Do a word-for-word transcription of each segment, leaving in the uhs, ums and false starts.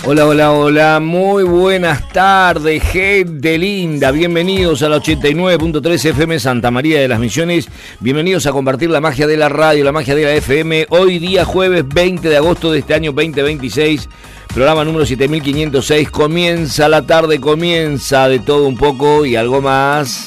Hola, hola, hola, muy buenas tardes, gente linda, bienvenidos a la ochenta y nueve punto tres F M Santa María de las Misiones, bienvenidos a compartir la magia de la radio, la magia de la F M, hoy día jueves veinte de agosto de este año veinte veintiséis, programa número siete mil quinientos seis, comienza la tarde, comienza de todo un poco y algo más.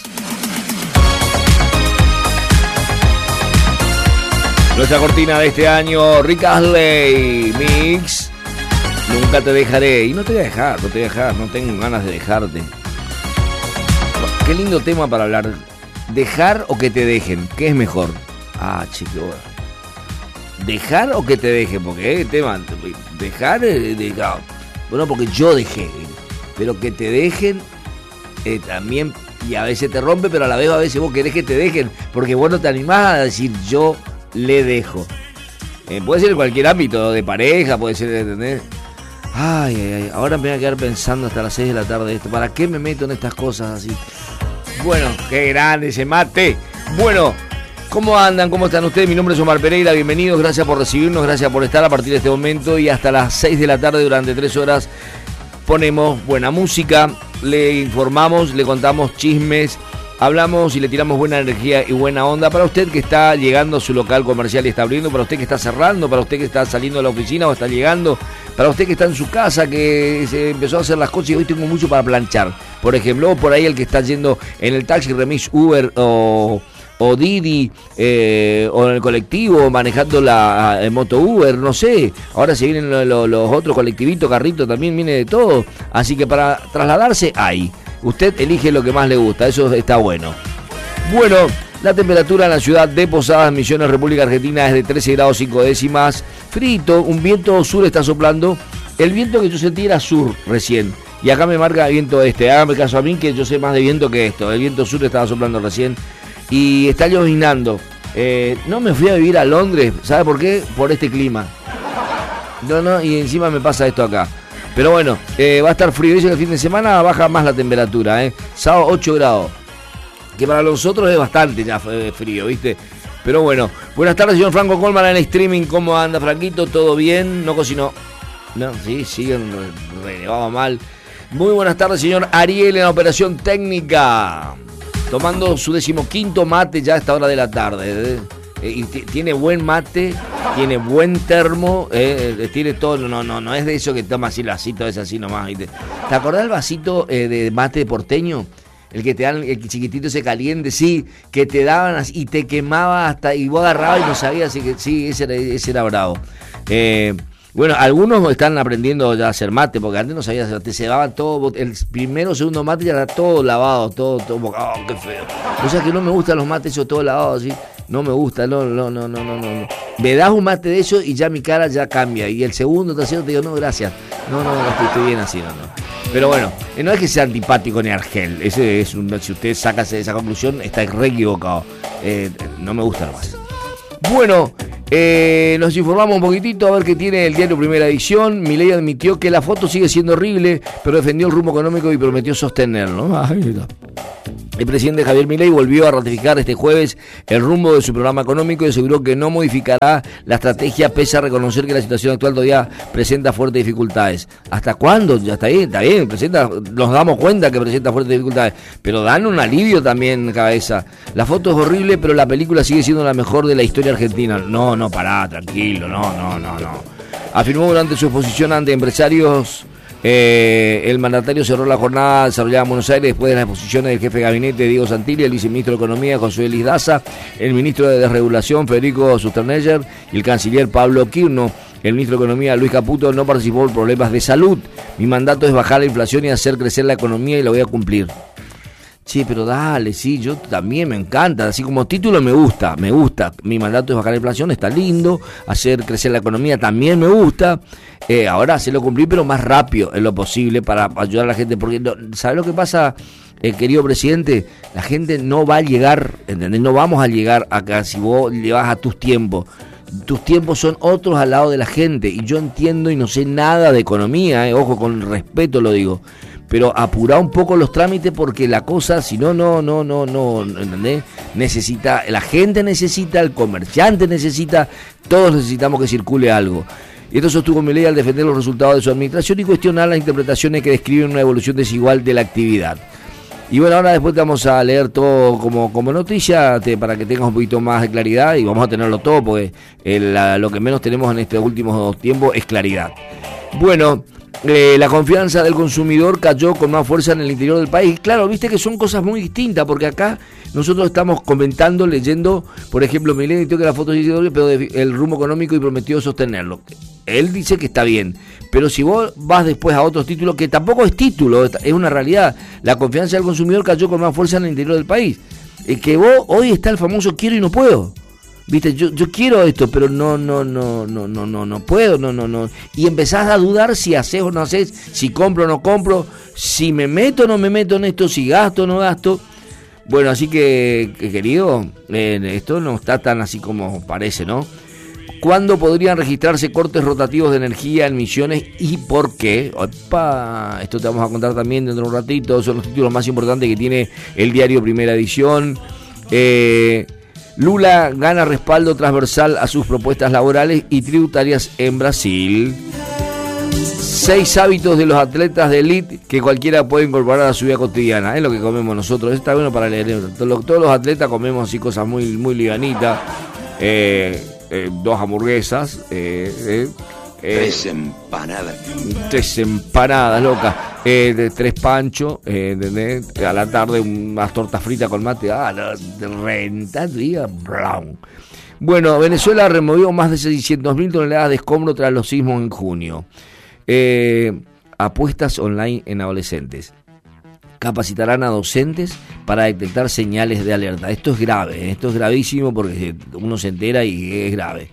Nuestra cortina de este año, Rick Astley, Mix. Nunca te dejaré. Y no te voy a dejar, no te voy a dejar. No tengo ganas de dejarte. Qué lindo tema para hablar. ¿Dejar o que te dejen? ¿Qué es mejor? Ah, chico. ¿Dejar o que te dejen? Porque, eh, tema, dejar, eh, de, no. Bueno, porque yo dejé. Pero que te dejen eh, también. Y a veces te rompe, pero a la vez a veces vos querés que te dejen. Porque vos no te animás a decir yo le dejo. Eh, puede ser en cualquier ámbito, de pareja, puede ser, ¿entendés? Ay, ay, ay, ahora me voy a quedar pensando hasta las seis de la tarde esto. ¿Para qué me meto en estas cosas así? Bueno, qué grande ese mate. Bueno, ¿cómo andan? ¿Cómo están ustedes? Mi nombre es Omar Pereira, bienvenidos, gracias por recibirnos, gracias por estar a partir de este momento y hasta las seis de la tarde durante tres horas ponemos buena música, le informamos, le contamos chismes, hablamos y le tiramos buena energía y buena onda para usted que está llegando a su local comercial y está abriendo, para usted que está cerrando, para usted que está saliendo de la oficina o está llegando, para usted que está en su casa, que se empezó a hacer las cosas y hoy tengo mucho para planchar. Por ejemplo, o por ahí el que está yendo en el taxi, remis, Uber o, o Didi, eh, o en el colectivo, manejando la eh, moto Uber, no sé. Ahora se vienen los, los, los otros colectivitos, carritos, también viene de todo. Así que para trasladarse, hay. Usted elige lo que más le gusta, eso está bueno. Bueno, la temperatura en la ciudad de Posadas, Misiones, República Argentina es de trece grados cinco décimas. Frito, un viento sur está soplando. El viento que yo sentí era sur recién. Y acá me marca viento este. Hágame caso a mí que yo sé más de viento que esto. El viento sur estaba soplando recién. Y está llovinando. Eh, no me fui a vivir a Londres. ¿Sabe por qué? Por este clima. No, no, y encima me pasa esto acá. Pero bueno, eh, va a estar frío. Dice que el fin de semana baja más la temperatura, ¿eh? Sábado ocho grados. Que para nosotros es bastante ya frío, ¿viste? Pero bueno, buenas tardes, señor Franco Colman en streaming. ¿Cómo anda, Franquito? ¿Todo bien? ¿No cocinó? No, sí, siguen relevado mal. Muy buenas tardes, señor Ariel en la operación técnica. Tomando su decimoquinto mate ya a esta hora de la tarde, ¿eh? Y t- tiene buen mate, tiene buen termo, eh, tiene todo, no, no, no es de eso que toma así el vasito, es así nomás, ¿viste? ¿Te acordás del vasito eh, de mate porteño? El que te dan, el chiquitito ese caliente, sí, que te daban así, y te quemaba hasta, y vos agarrabas y no sabías, así que sí, ese era, ese era bravo. Eh, bueno, algunos están aprendiendo ya a hacer mate, porque antes no sabías, te cebaban todo, el primero o segundo mate ya era todo lavado, todo, todo, oh, qué feo. O sea que no me gustan los mates esos todos lavados así. No me gusta, no, no, no, no, no, no. Me das un mate de eso y ya mi cara ya cambia. Y el segundo, tercero te digo, no, gracias. No, no, no, estoy, estoy bien así, no, no. Pero bueno, no es que sea antipático ni argel. Ese es un, si usted saca esa conclusión, está re equivocado. Eh, no me gusta nomás. Bueno, eh, nos informamos un poquitito a ver qué tiene el diario Primera Edición. Milei admitió que la foto sigue siendo horrible, pero defendió el rumbo económico y prometió sostenerlo. Ay, mira. El presidente Javier Milei volvió a ratificar este jueves el rumbo de su programa económico y aseguró que no modificará la estrategia pese a reconocer que la situación actual todavía presenta fuertes dificultades. ¿Hasta cuándo? Ya está bien, está bien, presenta, nos damos cuenta que presenta fuertes dificultades, pero dan un alivio también, cabeza. La foto es horrible, pero la película sigue siendo la mejor de la historia argentina. No, no, pará, tranquilo, no, no, no, no. Afirmó durante su exposición ante empresarios. Eh, el mandatario cerró la jornada desarrollada en Buenos Aires después de las exposiciones del jefe de gabinete Diego Santilli, el viceministro de Economía José Luis Daza, el ministro de Desregulación Federico Susterneyer y el canciller Pablo Quirno. El ministro de Economía Luis Caputo no participó por problemas de salud. Mi mandato es bajar la inflación y hacer crecer la economía y lo voy a cumplir. Che, pero dale, sí, yo también me encanta, así como título me gusta, me gusta, mi mandato es bajar la inflación, está lindo, hacer crecer la economía también me gusta, eh, ahora hacerlo cumplir pero más rápido en lo posible para ayudar a la gente, porque no, ¿sabes lo que pasa, eh, querido presidente? La gente no va a llegar, ¿entendés? No vamos a llegar acá si vos le vas a tus tiempos. Tus tiempos son otros al lado de la gente y yo entiendo y no sé nada de economía, eh, ojo, con respeto lo digo, pero apurá un poco los trámites porque la cosa, si no, no, no, no, no, ¿entendés? Necesita, la gente necesita, el comerciante necesita, todos necesitamos que circule algo. Esto sostuvo Milei al defender los resultados de su administración y cuestionar las interpretaciones que describen una evolución desigual de la actividad. Y bueno, ahora después te vamos a leer todo como, como noticia te, para que tengas un poquito más de claridad, y vamos a tenerlo todo porque el, la, lo que menos tenemos en estos últimos tiempos es claridad. Bueno, eh, la confianza del consumidor cayó con más fuerza en el interior del país. Claro, viste que son cosas muy distintas, porque acá nosotros estamos comentando, leyendo, por ejemplo, Milei dijo que la foto es doble, pero el rumbo económico y prometió sostenerlo. Él dice que está bien, pero si vos vas después a otros títulos, que tampoco es título, es una realidad, la confianza del consumidor cayó con más fuerza en el interior del país. Es que vos, hoy está el famoso quiero y no puedo. Viste, yo, yo quiero esto, pero no, no, no, no, no, no, no puedo, no, no, no. Y empezás a dudar si haces o no haces, si compro o no compro, si me meto o no me meto en esto, si gasto o no gasto. Bueno, así que, que querido, eh, esto no está tan así como parece, ¿no? ¿Cuándo podrían registrarse cortes rotativos de energía en Misiones y por qué? Opa, esto te vamos a contar también dentro de un ratito. Son los títulos más importantes que tiene el diario Primera Edición. Eh, Lula gana respaldo transversal a sus propuestas laborales y tributarias en Brasil. Seis hábitos de los atletas de élite que cualquiera puede incorporar a su vida cotidiana. Es lo que comemos nosotros. Está bueno para leer. Todos los atletas comemos así cosas muy, muy livianitas. Eh... Eh, dos hamburguesas, eh, eh, eh, tres empanadas, tres empanadas locas, eh, de tres panchos, eh, de, de, a la tarde unas tortas fritas con mate, ah, la, de renta, día, brown. Bueno, Venezuela removió más de seiscientas mil toneladas de escombro tras los sismos en junio. Eh, apuestas online en adolescentes. Capacitarán a docentes para detectar señales de alerta. Esto es grave, esto es gravísimo porque uno se entera y es grave.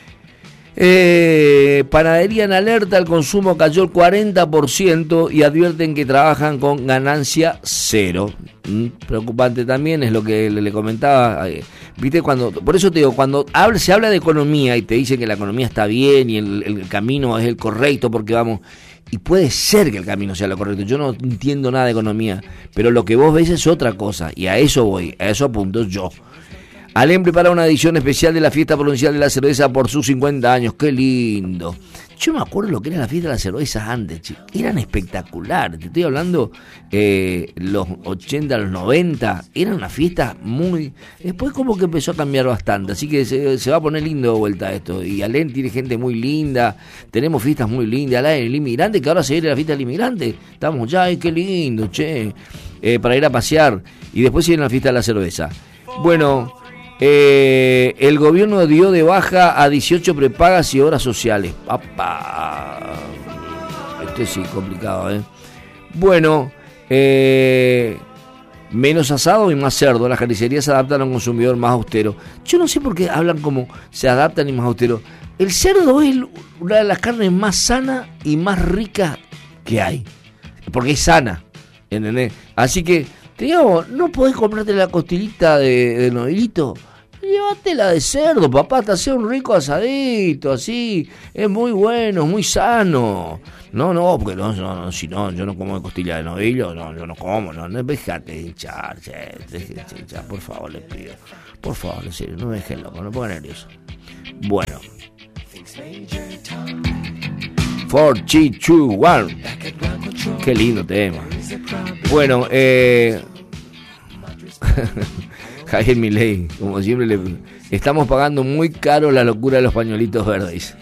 Eh, panadería en alerta, el consumo cayó el cuarenta por ciento y advierten que trabajan con ganancia cero. Mm, preocupante también es lo que le, le comentaba. Eh, Viste, cuando, por eso te digo, cuando habla, se habla de economía y te dicen que la economía está bien y el, el camino es el correcto porque vamos... Y puede ser que el camino sea lo correcto. Yo no entiendo nada de economía, pero lo que vos ves es otra cosa. Y a eso voy, a eso apunto yo. Alem prepara una edición especial de la Fiesta Provincial de la Cerveza por sus cincuenta años. ¡Qué lindo! Yo me acuerdo lo que era la Fiesta de la Cerveza antes, chicos. Eran espectaculares. Te estoy hablando eh, los ochenta, los noventa. Era una fiesta muy... Después como que empezó a cambiar bastante. Así que se, se va a poner lindo de vuelta esto. Y Alem tiene gente muy linda. Tenemos fiestas muy lindas. La del inmigrante, que ahora se viene la fiesta del inmigrante. Estamos ya, ay, qué lindo, che. Eh, para ir a pasear. Y después viene la Fiesta de la Cerveza. Bueno... Eh, el gobierno dio de baja a dieciocho prepagas y obras sociales. ¡Papá! Esto es sí, complicado, ¿eh? Bueno, eh, menos asado y más cerdo. Las carnicerías se adaptan a un consumidor más austero. Yo no sé por qué hablan como se adaptan y más austero. El cerdo es una de las carnes más sanas y más ricas que hay. Porque es sana, ¿entendés? Así que, te digo, no podés comprarte la costilita de, de novilito. Llévatela de cerdo, papá, te hace un rico asadito, así, es muy bueno, muy sano. No, no, porque no, no, no, si no, yo no como costilla de novillo, no, yo no como, no, no, déjate de hinchar, che, déjate de hinchar, por favor, les pido, por favor, en serio, no me dejen loco, no me pongan nervioso. Bueno. four, three, two, one. Qué lindo tema. Bueno, eh... Javier Milei, como siempre, le estamos pagando muy caro la locura de los pañuelitos verdes.